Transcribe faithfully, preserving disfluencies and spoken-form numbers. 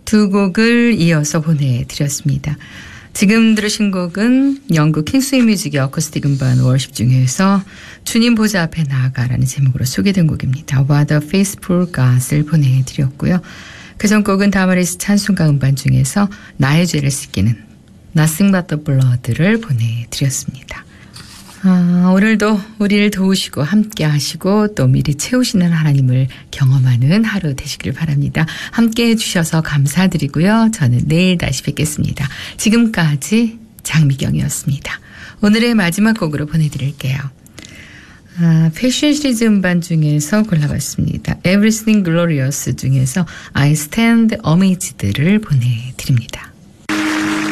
두 곡을 이어서 보내드렸습니다. 지금 들으신 곡은 영국 킹스웨이 뮤직의 어쿠스틱 음반 월십 중에서 주님 보좌 앞에 나아가라는 제목으로 소개된 곡입니다. What a Faithful God을 보내드렸고요. 그전 곡은 다마리스 찬송가 음반 중에서 나의 죄를 씻기는 Nothing but the Blood를 보내드렸습니다. 아, 오늘도 우리를 도우시고 함께 하시고 또 미리 채우시는 하나님을 경험하는 하루 되시길 바랍니다. 함께 해주셔서 감사드리고요. 저는 내일 다시 뵙겠습니다. 지금까지 장미경이었습니다. 오늘의 마지막 곡으로 보내드릴게요. 아, 패션 시리즈 음반 중에서 골라봤습니다. Everything Glorious 중에서 I Stand Amazed를 보내드립니다.